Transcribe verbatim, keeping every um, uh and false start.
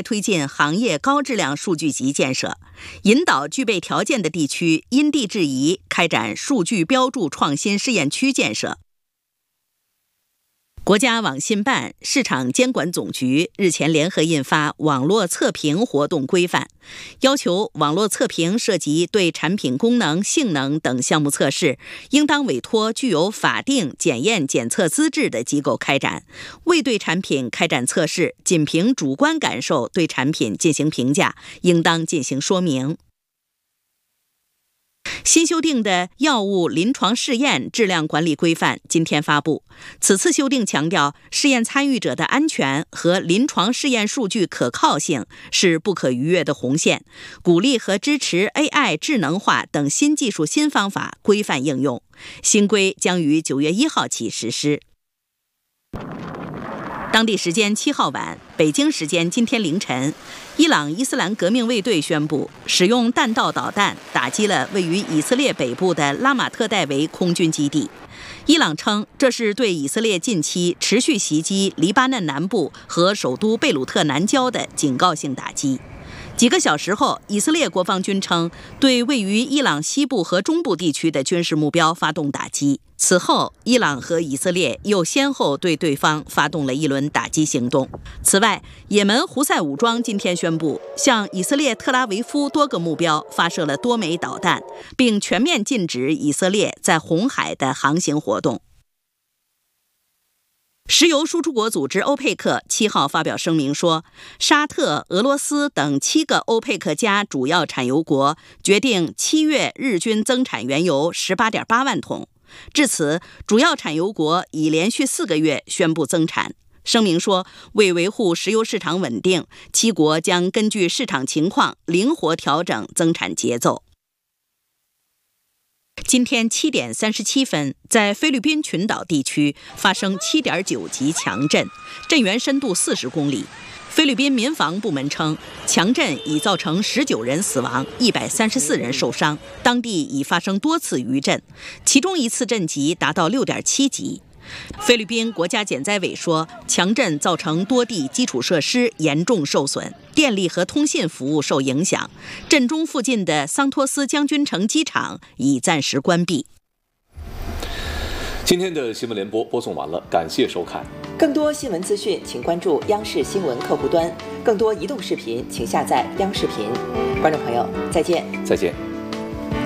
快推进行业高质量数据集建设，引导具备条件的地区因地制宜开展数据标注创新试验区建设。国家网信办、市场监管总局日前联合印发《网络测评活动规范》，要求网络测评涉及对产品功能、性能等项目测试，应当委托具有法定检验检测资质的机构开展；未对产品开展测试，仅凭主观感受对产品进行评价，应当进行说明。新修订的药物临床试验质量管理规范今天发布。此次修订强调，试验参与者的安全和临床试验数据可靠性是不可逾越的红线，鼓励和支持 A I 智能化等新技术新方法规范应用。新规将于九月一号起实施。当地时间七号晚，北京时间今天凌晨，伊朗伊斯兰革命卫队宣布使用弹道导弹打击了位于以色列北部的拉马特戴维空军基地。伊朗称，这是对以色列近期持续袭击黎巴嫩南部和首都贝鲁特南郊的警告性打击。几个小时后，以色列国防军称对位于伊朗西部和中部地区的军事目标发动打击。此后，伊朗和以色列又先后对对方发动了一轮打击行动。此外，也门胡塞武装今天宣布，向以色列特拉维夫多个目标发射了多枚导弹，并全面禁止以色列在红海的航行活动。石油输出国组织欧佩克七号发表声明说，沙特、俄罗斯等七个欧佩克加主要产油国决定七月日均增产原油 十八点八万桶。至此，主要产油国已连续四个月宣布增产。声明说，为维护石油市场稳定，七国将根据市场情况灵活调整增产节奏。今天七点三十七分，在菲律宾群岛地区发生 七点九 级强震，震源深度四十公里。菲律宾民防部门称，强震已造成十九人死亡，一百三十四人受伤，当地已发生多次余震，其中一次震级达到 六点七 级。菲律宾国家减灾委说，强震造成多地基础设施严重受损，电力和通信服务受影响。震中附近的桑托斯将军城机场已暂时关闭。 今天的新闻联播播送完了，感谢收看。 更多新闻资讯，请关注央视新闻客户端。更多移动视频，请下载央视频。观众朋友，再见。 再见。